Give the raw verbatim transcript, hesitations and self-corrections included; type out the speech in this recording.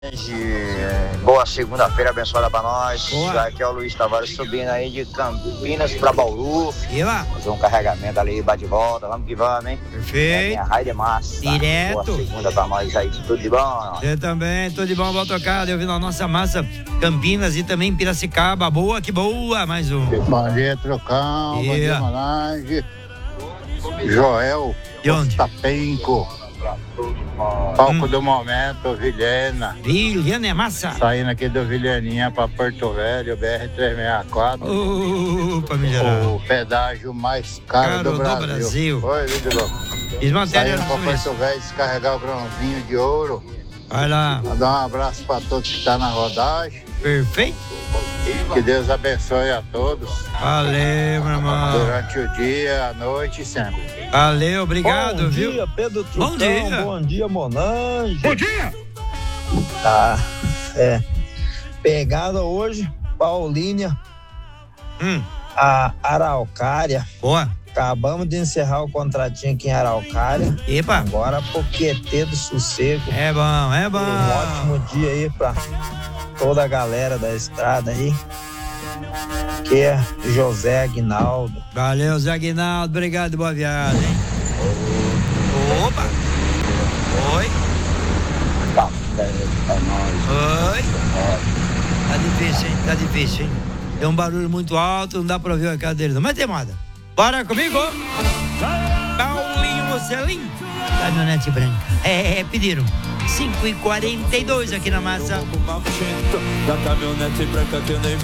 Boa segunda-feira abençoada pra nós. Boa. Aqui é o Luiz Tavares subindo aí de Campinas pra Bauru. E lá? Fazer um carregamento ali, bate de volta. Vamos que vamos, hein? É Perfeito. minha Raide Massa. Direto. Boa segunda pra nós aí. Tudo de bom? Eu também, tudo de bom, vou tocar. Eu vi na nossa massa Campinas e também Piracicaba. Boa, que boa, mais um. Bom dia, Trocão. Bom dia, Yeah. Malange. Joel. De onde? Tapenco. Palco Hum. do momento, Vilhena. Vilhena é massa. Saindo aqui do Vilheninha pra Porto Velho, B R trezentos e sessenta e quatro. Opa, melhorar. O pedágio mais caro, Caro do do Brasil. Brasil. Oi, Vidro. Desmatéria Saindo pra sobre isso. Porto Velho descarregar o bronzinho de ouro. Vai lá. Mandar um abraço pra todos que estão na rodagem. Perfeito. Que Deus abençoe a todos. Valeu, meu irmão. Durante o dia, a noite e sempre. Valeu, obrigado, Bom viu? dia, Pedro Trucão. Bom dia. Bom dia, Monange. Bom dia. Tá, é. Pegada hoje, Paulínia, Hum, a Araucária. boa. Acabamos de encerrar o contratinho aqui em Araucária. Epa. Agora Poquetê do Sossego. É bom, é bom. Um ótimo dia aí pra toda a galera da estrada aí. Que é José Aguinaldo. Valeu, Zé Aguinaldo. Obrigado, boa viagem, hein? Opa. Oi. Oi. Tá difícil, hein? Tá difícil, hein? Tem um barulho muito alto, não dá pra ouvir a cara dele, não. Mas tem moda. Bora comigo? Paulinho Mocelim. Caminhonete branca. É, pediram. cinco e quarenta e dois aqui na massa. Da caminhonete branca que eu nem